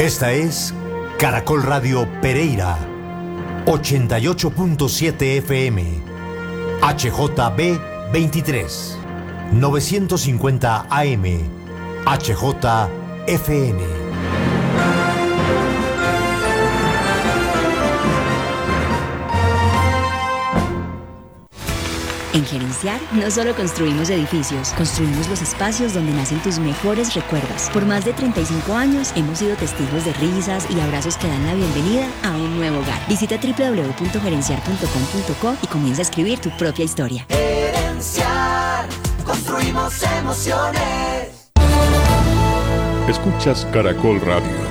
Esta es Caracol Radio Pereira, 88.7 FM, HJB 23, 950 AM, HJFN. En Gerenciar no solo construimos edificios, construimos los espacios donde nacen tus mejores recuerdos. Por más de 35 años hemos sido testigos de risas y abrazos que dan la bienvenida a un nuevo hogar. Visita www.gerenciar.com.co y comienza a escribir tu propia historia. Gerenciar, construimos emociones. Escuchas Caracol Radio.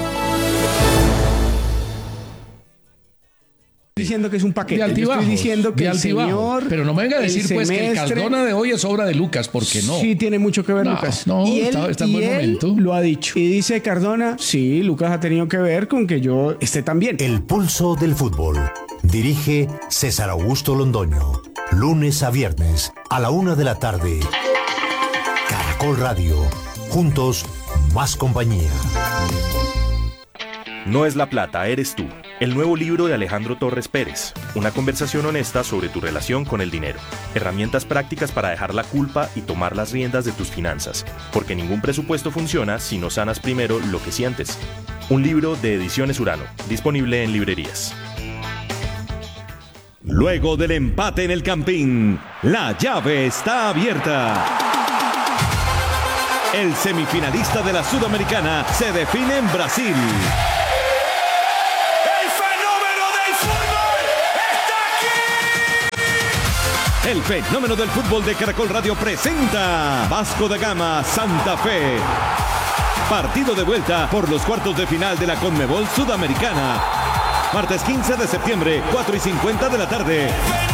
Diciendo que es un paquete. De altibajos, estoy diciendo que el señor, pero no me venga a decir pues que el Cardona de hoy es obra de Lucas, porque no. Sí tiene mucho que ver Lucas. No, y está en buen momento. Lo ha dicho. Y dice Cardona, sí, Lucas ha tenido que ver con que yo esté tan bien. El pulso del fútbol. Dirige César Augusto Londoño. Lunes a viernes a la 1 de la tarde. Caracol Radio. Juntos, más compañía. No es la plata, eres tú. El nuevo libro de Alejandro Torres Pérez. Una conversación honesta sobre tu relación con el dinero. Herramientas prácticas para dejar la culpa y tomar las riendas de tus finanzas. Porque ningún presupuesto funciona si no sanas primero lo que sientes. Un libro de Ediciones Urano. Disponible en librerías. Luego del empate en el Campín, la llave está abierta. El semifinalista de la Sudamericana se define en Brasil. El fenómeno del fútbol de Caracol Radio presenta Vasco da Gama Santa Fe. Partido de vuelta por los cuartos de final de la Conmebol Sudamericana. Martes 15 de septiembre, 4:50 de la tarde.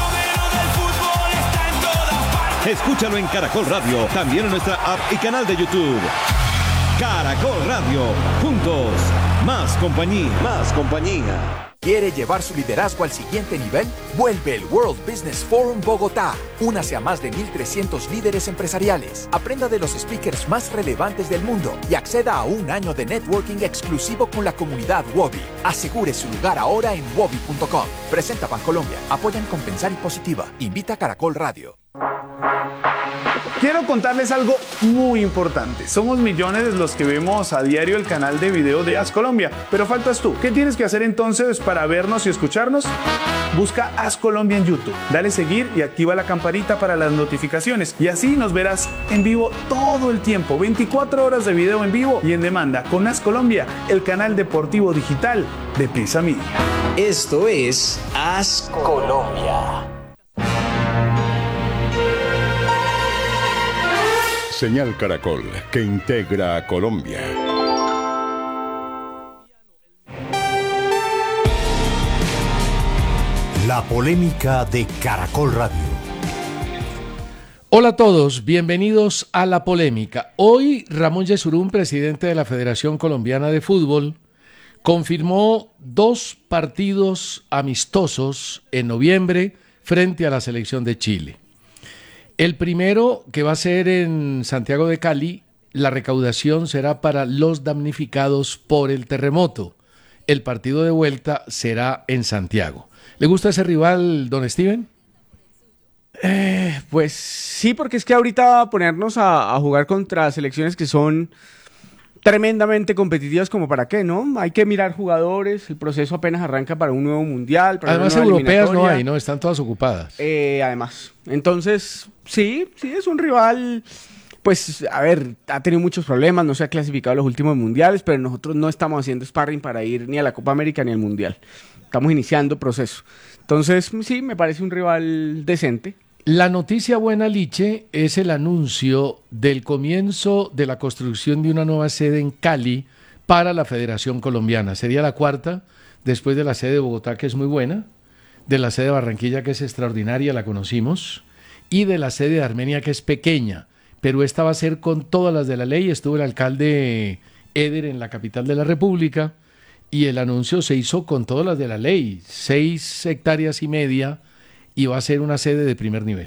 Escúchalo en Caracol Radio, también en nuestra app y canal de YouTube. Caracol Radio, juntos, más compañía. Más compañía. ¿Quiere llevar su liderazgo al siguiente nivel? Vuelve el World Business Forum Bogotá. Únase a más de 1,300 líderes empresariales. Aprenda de los speakers más relevantes del mundo y acceda a un año de networking exclusivo con la comunidad Wobi. Asegure su lugar ahora en wobi.com. Presenta Bancolombia. Apoyan Compensar y Positiva. Invita a Caracol Radio. Quiero contarles algo muy importante. Somos millones los que vemos a diario el canal de video de As Colombia, pero faltas tú. ¿Qué tienes que hacer entonces para vernos y escucharnos? Busca As Colombia en YouTube, dale seguir y activa la campanita para las notificaciones y así nos verás en vivo todo el tiempo, 24 horas de video en vivo y en demanda con As Colombia, el canal deportivo digital de Prisa Media. Esto es As Colombia. Señal Caracol, que integra a Colombia. La polémica de Caracol Radio. Hola a todos, bienvenidos a La Polémica. Hoy Ramón Yesurún, presidente de la Federación Colombiana de Fútbol, confirmó 2 partidos amistosos en noviembre frente a la selección de Chile. El primero, que va a ser en Santiago de Cali, la recaudación será para los damnificados por el terremoto. El partido de vuelta será en Santiago. ¿Le gusta ese rival, don Steven? Pues sí, porque es que ahorita ponernos a jugar contra selecciones que son tremendamente competitivas, como para qué, ¿no? Hay que mirar jugadores, el proceso apenas arranca para un nuevo mundial. Para además europeas no hay, ¿no? Están todas ocupadas. Además, entonces, sí, es un rival, pues, a ver, ha tenido muchos problemas, no se ha clasificado a los últimos mundiales, pero nosotros no estamos haciendo sparring para ir ni a la Copa América ni al Mundial. Estamos iniciando proceso. Entonces, sí, me parece un rival decente. La noticia buena, Liche, es el anuncio del comienzo de la construcción de una nueva sede en Cali para la Federación Colombiana. Sería la 4ª, después de la sede de Bogotá, que es muy buena, de la sede de Barranquilla, que es extraordinaria, la conocimos, y de la sede de Armenia, que es pequeña, pero esta va a ser con todas las de la ley. Estuvo el alcalde Eder en la capital de la República, y el anuncio se hizo con todas las de la ley, 6,5 hectáreas, y va a ser una sede de primer nivel.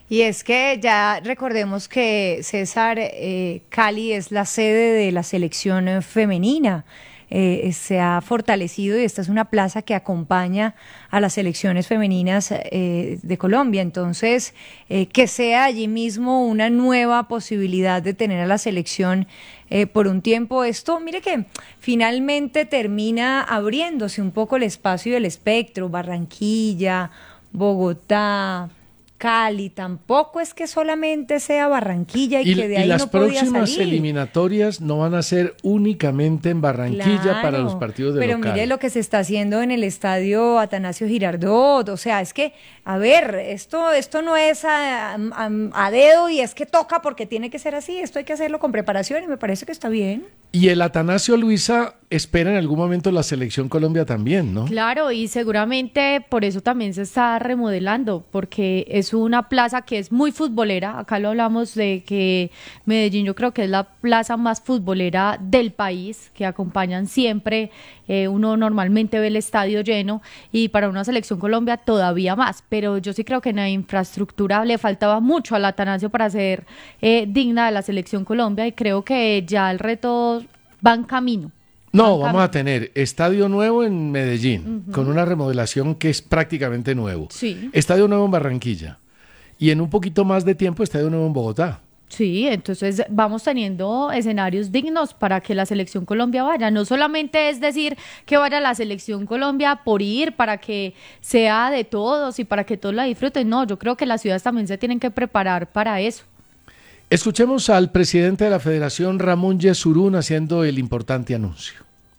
Y es que ya recordemos que César, Cali es la sede de la selección femenina. Se ha fortalecido y esta es una plaza que acompaña a las selecciones femeninas de Colombia. Entonces, que sea allí mismo una nueva posibilidad de tener a la selección por un tiempo. Esto, mire que finalmente termina abriéndose un poco el espacio y el espectro. Barranquilla, Bogotá, Cali, tampoco es que solamente sea Barranquilla y que de ahí no podía salir. Y las próximas eliminatorias no van a ser únicamente en Barranquilla, claro, para los partidos de local. Pero mire lo que se está haciendo en el estadio Atanasio Girardot, o sea, es que, a ver, esto no es a dedo y es que toca porque tiene que ser así, esto hay que hacerlo con preparación y me parece que está bien. Y el Atanasio, Luisa, espera en algún momento la Selección Colombia también, ¿no? Claro, y seguramente por eso también se está remodelando, porque es una plaza que es muy futbolera. Acá lo hablamos de que Medellín yo creo que es la plaza más futbolera del país, que acompañan siempre, uno normalmente ve el estadio lleno, y para una Selección Colombia todavía más, pero yo sí creo que en la infraestructura le faltaba mucho al Atanasio para ser digna de la Selección Colombia, y creo que ya el reto va en camino. No, vamos a tener estadio nuevo en Medellín, con una remodelación que es prácticamente nuevo. Sí. Estadio nuevo en Barranquilla. Y en un poquito más de tiempo, estadio nuevo en Bogotá. Sí, entonces vamos teniendo escenarios dignos para que la Selección Colombia vaya. No solamente es decir que vaya la Selección Colombia por ir, para que sea de todos y para que todos la disfruten. No, yo creo que las ciudades también se tienen que preparar para eso. Escuchemos al presidente de la Federación, Ramón Yesurún, haciendo el importante anuncio.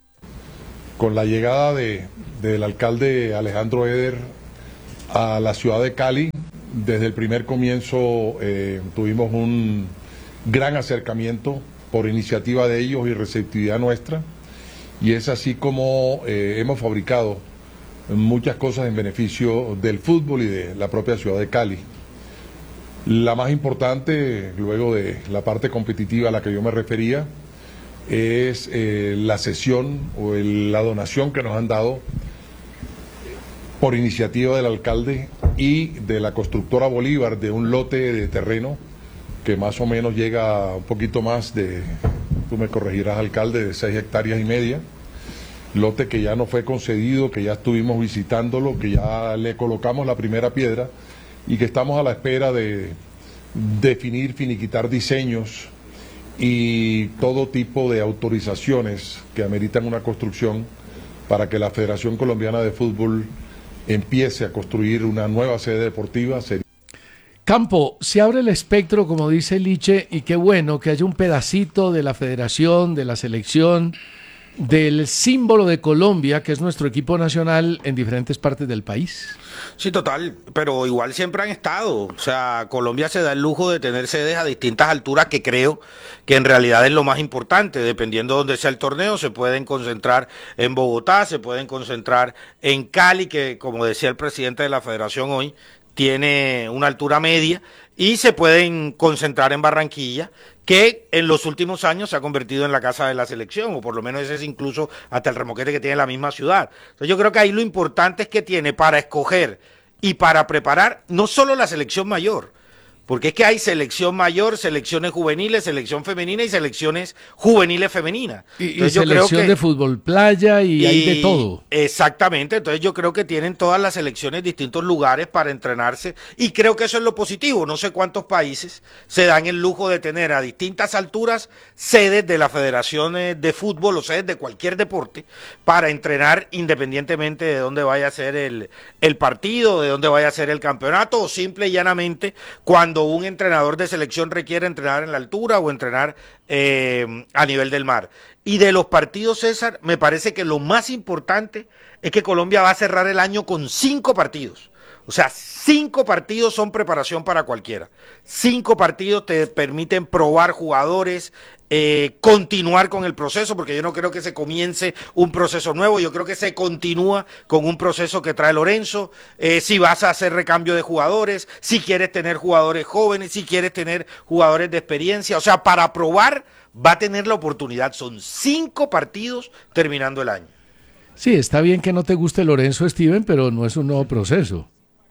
Con la llegada del alcalde Alejandro Eder a la ciudad de Cali, desde el primer comienzo tuvimos un gran acercamiento por iniciativa de ellos y receptividad nuestra, y es así como hemos fabricado muchas cosas en beneficio del fútbol y de la propia ciudad de Cali. La más importante, luego de la parte competitiva a la que yo me refería, es la cesión o la donación que nos han dado por iniciativa del alcalde y de la constructora Bolívar de un lote de terreno que más o menos llega a un poquito más de, tú me corregirás, alcalde, de 6,5 hectáreas, lote que ya no fue concedido, que ya estuvimos visitándolo, que ya le colocamos la primera piedra y que estamos a la espera de definir, finiquitar diseños y todo tipo de autorizaciones que ameritan una construcción para que la Federación Colombiana de Fútbol empiece a construir una nueva sede deportiva. Campo, se abre el espectro, como dice Liche, y qué bueno que haya un pedacito de la federación, de la selección, del símbolo de Colombia, que es nuestro equipo nacional, en diferentes partes del país. Sí, total, pero igual siempre han estado. O sea, Colombia se da el lujo de tener sedes a distintas alturas, que creo que en realidad es lo más importante. Dependiendo de dónde sea el torneo, se pueden concentrar en Bogotá, se pueden concentrar en Cali, que como decía el presidente de la federación hoy, tiene una altura media, y se pueden concentrar en Barranquilla, que en los últimos años se ha convertido en la casa de la selección, o por lo menos ese es incluso hasta el remoquete que tiene la misma ciudad. Entonces yo creo que ahí lo importante es que tiene para escoger y para preparar no solo la selección mayor, porque es que hay selección mayor, selecciones juveniles, selección femenina y selecciones juveniles femeninas. Y selección de fútbol playa y hay de todo. Exactamente, entonces yo creo que tienen todas las selecciones distintos lugares para entrenarse y creo que eso es lo positivo. No sé cuántos países se dan el lujo de tener a distintas alturas sedes de las federaciones de fútbol o sedes de cualquier deporte para entrenar independientemente de dónde vaya a ser el partido, de dónde vaya a ser el campeonato o simple y llanamente cuando un entrenador de selección requiere entrenar en la altura o entrenar a nivel del mar. Y de los partidos, César, me parece que lo más importante es que Colombia va a cerrar el año con 5 partidos. O sea, 5 partidos son preparación para cualquiera. 5 partidos te permiten probar jugadores, continuar con el proceso, porque yo no creo que se comience un proceso nuevo, yo creo que se continúa con un proceso que trae Lorenzo, si vas a hacer recambio de jugadores, si quieres tener jugadores jóvenes, si quieres tener jugadores de experiencia, o sea, para probar va a tener la oportunidad, son 5 partidos terminando el año. Sí, está bien que no te guste Lorenzo, Steven, pero no es un nuevo proceso.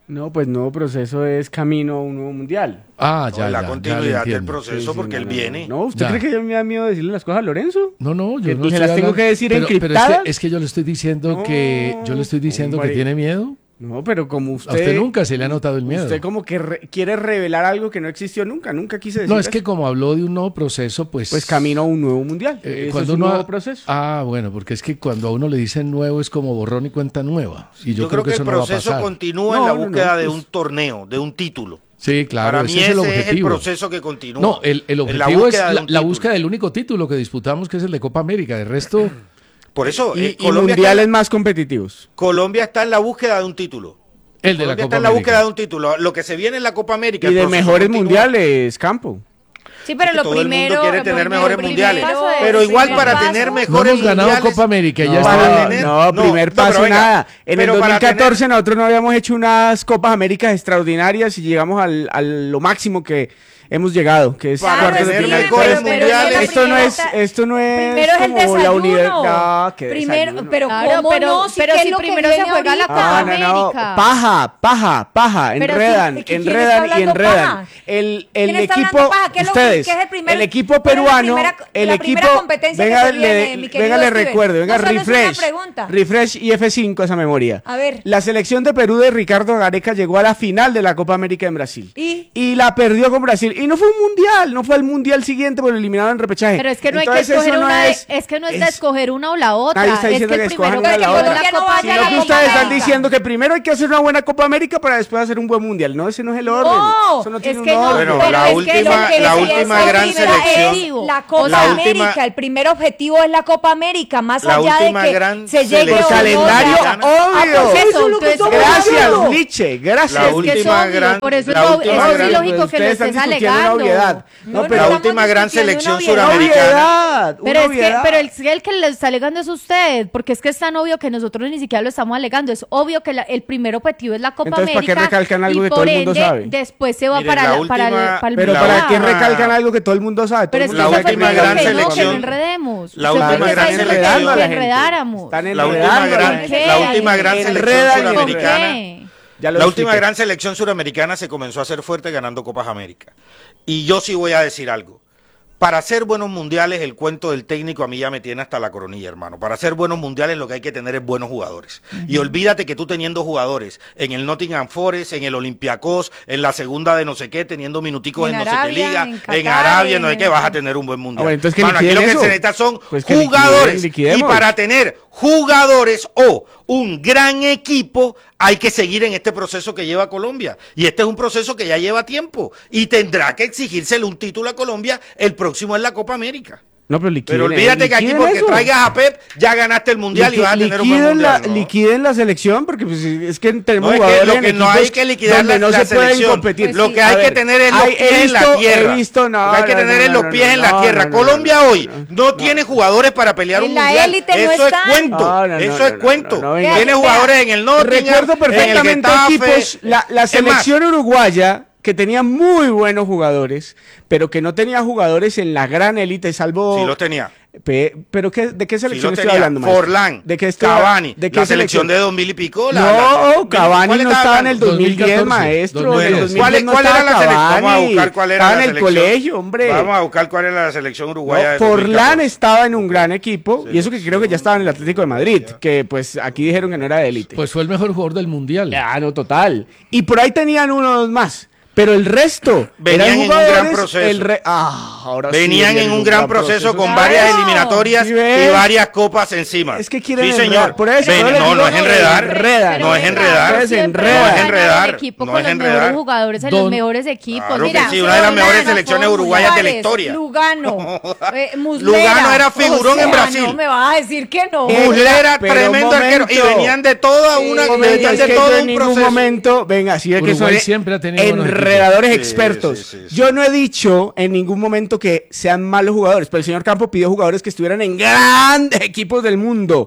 No, pues nuevo proceso es camino a un nuevo mundial. Ah, ya, la ya, continuidad ya del proceso, porque él viene. No, ¿usted Ya. cree que yo me da miedo decirle las cosas a Lorenzo? No, yo ¿Que no se estoy las tengo hablando- que decir pero encriptadas? es que yo le estoy diciendo que hombre. tiene miedo. No, pero como A usted nunca se le ha notado el miedo. Usted como que quiere revelar algo que no existió nunca quise decir No, es eso. que como habló de un nuevo proceso, pues camino a un nuevo mundial. Eso cuando es un uno nuevo proceso. Ah, bueno, porque es que cuando a uno le dicen nuevo es como borrón y cuenta nueva. Y yo, Yo creo que eso el no va a proceso pasar. continúa en la búsqueda de un torneo, de un título. Sí, claro, Para mí ese es el ese es el objetivo. proceso que continúa. No, el En la objetivo es búsqueda de un la título. búsqueda del único título que disputamos, que es el de Copa América. De resto, Por eso, Y Colombia, mundiales más competitivos. Colombia está en la búsqueda de un título. el de la Colombia Copa está en la América. búsqueda de un título. Lo que se viene en la Copa América. Y el de proceso mejores continúa. mundiales, Campo. Sí, pero Que lo todo el mundo primero... quiere tener mejores mundiales. primero es- Pero igual primer para paso. tener No mejores hemos ganado mundiales. Copa América, ya No, está. primer pero paso venga, nada. En el pero para 2014 nosotros no habíamos hecho unas Copas Américas extraordinarias y llegamos a lo máximo que hemos llegado, que es Para cuartos de tener final. mejores mundiales. Esto no es Primero es el como la desayuno. universidad. ¿Qué Primero, desayuno? pero Claro, ¿cómo pero- no? pero ¿qué si es lo que primero se viene juega la ahorita? Copa No, América. paja, Pero enredan, ¿quién está enredan y hablando enredan. paja? El ¿Quién está equipo, hablando paja? ¿Qué es lo que- ustedes, qué es el primer- el equipo cuál es la peruano, primera- el la equipo, primera competencia que venga, se viene, mi querido venga, le Steven? recuerdo, venga, No solo es una refresh, pregunta. refresh y F5 esa memoria. A ver. La selección de Perú de Ricardo Gareca llegó a la final de la Copa América en Brasil. ¿Y? La perdió con Brasil. Y no fue un mundial, no fue el mundial siguiente, pero eliminaron en repechaje. Pero es que no hay Entonces, que escoger eso no una, es es que no es de escoger una o la otra. Nadie está Es diciendo que que el escojan primero una o la que otra. la Colombia no Copa vaya a Sino la que Copa ustedes están América. diciendo que primero hay que hacer una buena Copa América para después hacer un buen mundial. No, ese no es el orden. No, Eso no es tiene que un no. orden. Bueno, pero la es que última- lo que la es última la gran primera selección- es la Copa la América. última- El primer objetivo es la Copa América, más La allá de última que gran se llegue selección o no, calendario, ya. obvio. Pues Eso, es lo que entonces, estamos Gracias, hablando. Liche, gracias. La Es que es última obvio, gran- por eso la es última es gran- ilógico que lo Ustedes están estés discutiendo una alegando. obviedad. No, pero la estamos última gran discutiendo selección una obviedad. suramericana. Pero es obviedad. pero el que le está alegando es usted, porque es que es tan obvio que nosotros ni siquiera lo estamos alegando. Es obvio que el primer objetivo es la Copa Entonces, ¿para qué América. recalcan algo y que todo por el mundo ende, sabe? después se va Miren, para la el última- Pero La ¿para qué última- recalcan algo que todo el mundo sabe? Pero es Todo que el la mundo usted fue sabe el última que primero gran que no, que no selección- enredemos. la Usted fue el última que gran está diciendo selección- que a la gente. enredáramos. Están La última enredando a la gran, gente. la última gran selección Enredan y ¿Con suramericana. qué? Ya lo La última expliqué. gran selección suramericana se comenzó a hacer fuerte ganando Copas América. Y yo sí voy a decir algo. Para hacer buenos mundiales, el cuento del técnico a mí ya me tiene hasta la coronilla, hermano. Para hacer buenos mundiales lo que hay que tener es buenos jugadores. Y olvídate que tú teniendo jugadores en el Nottingham Forest, en el Olympiacos, en la segunda de no sé qué, teniendo minuticos En en no sé qué Arabia, liga, en Qatar, en Arabia, no en- hay que vas a tener un buen mundial. bueno, entonces que Mano, aquí lo liquiden que eso. se necesita son Pues que jugadores. liquidemos. Y para tener jugadores o un gran equipo, hay que seguir en este proceso que lleva Colombia. Y este es un proceso que ya lleva tiempo. Y tendrá que exigírsele un título a Colombia el próximo en la Copa América. No, pero liquiden. Pero olvídate que aquí liquiden porque eso. traigas a Pep, ya ganaste el mundial y vas a tener un buen Liquiden mundial. la, ¿no? liquiden la selección porque pues, es que tenemos No, es que jugadores lo en que no equipos hay que liquidar donde no la se pueden selección. competir. Lo que hay que tener es los pies en la tierra. He visto, no, Lo que hay que no, tener no, es los no, pies en no, la no, tierra. no, no, Colombia no, hoy no tiene jugadores para pelear En un la mundial. élite no Eso es están. cuento. No, no, Eso no, es no, cuento. no, venga. Tiene jugadores en el Nottingham, Recuerdo perfectamente en el Getafe. equipos, la selección uruguaya que tenía muy buenos jugadores, pero que no tenía jugadores en la gran élite, salvo... Sí los tenía. ¿Pero ¿de qué Sí selección lo estoy tenía. hablando, maestro? Forlán, ¿De qué estoy Cavani, ¿de qué la selección de 2000 y pico. No, Cavani ¿cuál no estaba estaba en el hablando? 2010, 2014, maestro. En el 2010. 2010 no ¿Cuál era estaba la selección? Vamos a Cavani. buscar cuál era Estaba la en el selección. colegio, hombre. Vamos a buscar cuál era la selección uruguaya. de Forlán 2014. estaba en un gran equipo, y eso que creo que ya estaba en el Atlético de Madrid, que pues aquí dijeron que no era de élite. Pues fue el mejor jugador del mundial. Ah, no, total. Y por ahí tenían uno o dos más. Pero el resto Venían eran en un gran jugadores, proceso. ahora sí Venían en un gran proceso con varias eliminatorias ¿Sí ves? y varias copas encima. Es que quieren sí, enredar. señor. Por eso, Ven, yo les no, digo, no es enredar. enredan. No es enredar. Ustedes Siempre enredan. No es ganan enredar. el equipo No con es los enredar. mejores jugadores en los mejores equipos. Claro Mira, que sí, una de las Solana, mejores selecciones uruguayas de la historia. Lugano, Muslera. Lugano era figurón en Brasil. No me vas a decir que no. Muslera, Pero tremendo un arquero. Y momento. venían de toda una, venían Es de que todo yo en un ningún proceso. momento, venga, sí, es que Uruguay son siempre ha tenido buenos enredadores equipos. expertos. Sí, sí, sí. Yo no he dicho en ningún momento que sean malos jugadores, pero el señor Campo pidió jugadores que estuvieran en grandes equipos del mundo.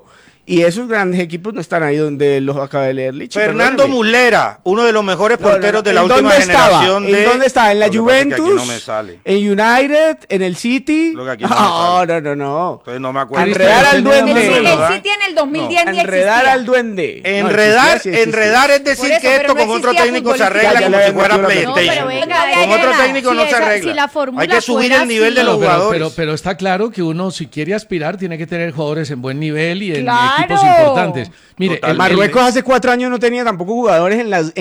Y esos grandes equipos no están ahí donde los acaba de leer Lichi. Fernando perdóneme. Muslera, uno de los mejores porteros de la ¿En última dónde estaba? generación. ¿En dónde estaba? ¿En la Lo que pasa es que aquí Juventus? no me sale. ¿En United? ¿En el City? Lo que aquí no me sale. No. Entonces no me acuerdo. Enredar al duende. El City en el 2010 ni Enredar existía. al duende. Enredar es decir Por eso, que pero esto no con otro existía técnico se fútbol. arregla Ya como le si fuera había metido la PlayStation. pero venga, Con otro técnico no se arregla. Si la fórmula Hay que subir fuera el nivel de así. los jugadores. Pero está claro que uno, si quiere aspirar, tiene que tener jugadores en buen nivel y en ¡Claro! equipos importantes. Mire, Marruecos hace 4 años no tenía tampoco jugadores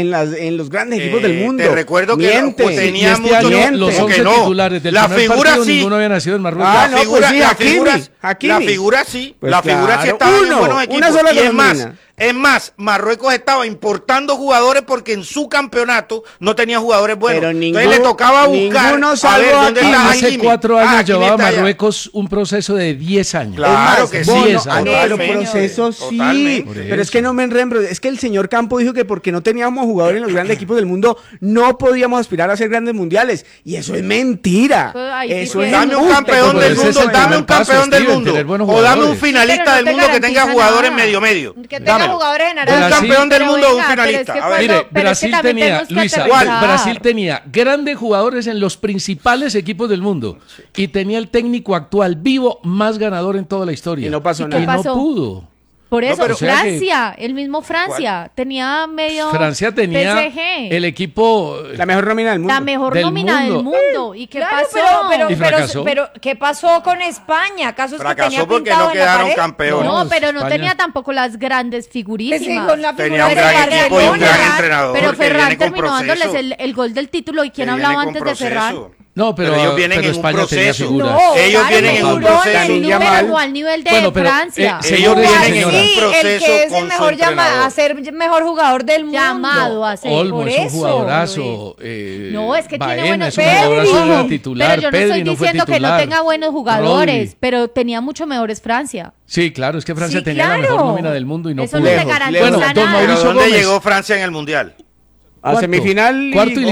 en los grandes equipos del mundo. Te recuerdo que Miente. tenía y este muchos año los 11 titulares del La primer figura partido, sí. ninguno había nacido en Marruecos. Ah, no, pues sí, la Hakimi, figura, Hakimi. la figura sí, Pues la figura sí claro, estaba en uno, buenos equipos. una sola Y colombiana. es más, Marruecos estaba importando jugadores porque en su campeonato no tenía jugadores buenos. Pero Entonces le tocaba buscar ninguno a ver salvo dónde Hakimi. está Hace Hakimi. 4 años Hakimi llevaba está allá. Marruecos un proceso de 10 años. Claro Es que más, sí. Bono, 10 años. pero Totalmente. procesos sí. Totalmente. Pero es que no me enrembro. Es que el señor Campo dijo que porque no teníamos jugadores en los grandes equipos del mundo, no podíamos aspirar a ser grandes mundiales. Y eso es mentira. Pues ahí sí Eso que- es Dame un embuste. campeón Pero del ese es mundo, el dame primer un paso, campeón del Steven, mundo. tener buenos O dame un jugadores. finalista Pero no del te mundo que tenga garantiza jugadores nada. medio. Que tenga Dámelo. jugadores en Un naranja. Brasil- campeón del Pero mundo o un venga, pero es finalista. que A ver. Mire, pero es que Brasil también tenía, tenemos que Luisa, aterrizar. Brasil tenía grandes jugadores en los principales equipos del mundo y tenía el técnico actual vivo más ganador en toda la historia. Y no pasó ¿Y nada. qué Y no pasó? pudo. Por eso, pero- o sea que- Francia, el mismo Francia, tenía medio Francia tenía PSG, el equipo La mejor nómina del mundo. la mejor del nómina del mundo. mundo. ¿Y qué Claro, pasó? Y fracasó. pero ¿qué pasó con España? ¿Acaso es que Fracasó tenía porque pintado no en la quedaron pared? campeones. No, pero no España. tenía tampoco las grandes Es que figurísimas. con la Tenía figura un de gran equipo y un gran Barcelona. entrenador. Pero que viene Ferran con terminó proceso. dándoles el gol del título. ¿Y quién Que hablaba viene antes con de Ferran? proceso. No, pero ellos vienen en un España tenía proceso. figuras. No, Ellos claro, vienen en un figurones, proceso. Lamine Pero Yamal. no al nivel de Bueno, pero, Francia. señores Ellos y vienen en señoras. un Sí, el proceso que es con el su mejor entrenador. a ser mejor jugador del mundo. Llamado a ser. Olmo por es un eso, jugadorazo. No, es que tiene Baena buenos es un jugadorazo, Pedri. era titular. Pero yo no Pedri estoy no fue diciendo que no titular. tenga buenos jugadores, Rodri. pero tenía mucho mejores Francia. Sí, claro, es que Francia Sí, tenía la claro. mejor nómina del mundo y no Eso pudo. no te garantiza Bueno, don nada. Pero Mauricio ¿dónde Gómez. llegó Francia en el Mundial? A semifinal y Cuarto y